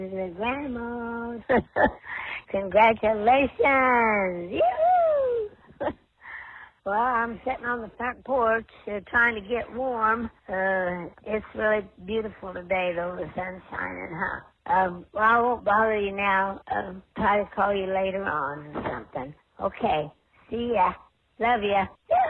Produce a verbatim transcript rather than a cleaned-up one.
The grandma. Congratulations. Yoo-hoo. Well, I'm sitting on the front porch uh, trying to get warm. Uh, it's really beautiful today, though. The sun's shining, huh? Um, well, I won't bother you now. Um, try to call you later on or something. Okay. See ya. Love ya.